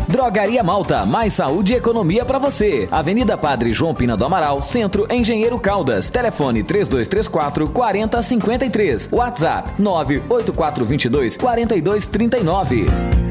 Drogaria Malta, mais saúde e economia pra você. Avenida Padre João Pina do Amaral, Centro, Engenheiro Caldas. Telefone 3234-4053. WhatsApp 98422-4239.